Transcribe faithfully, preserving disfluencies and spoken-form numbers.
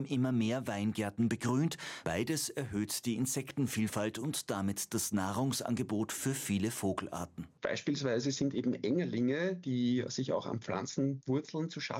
immer mehr Weingärten begrünt. Beides erhöht die Insektenvielfalt und damit das Nahrungsangebot für viele Vogelarten. Beispielsweise sind eben Engerlinge, die sich auch an Pflanzenwurzeln zu schaffen